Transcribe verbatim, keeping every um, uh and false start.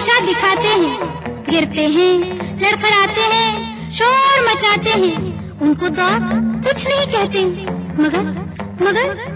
नशा दिखाते हैं, गिरते हैं, लड़खड़ाते हैं, शोर मचाते हैं, उनको तो आप कुछ नहीं कहते, मगर मगर